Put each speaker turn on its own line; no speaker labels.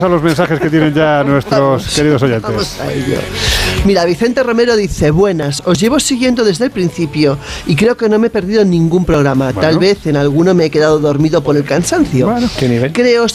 a los mensajes que tienen ya nuestros queridos oyentes.
Vamos a ello. Mira, Vicente Romero dice: buenas, os llevo siguiendo desde el principio y creo que no me he perdido ningún programa. Tal vez en alguno me he quedado dormido por el cansancio.
¿Qué nivel?
Creo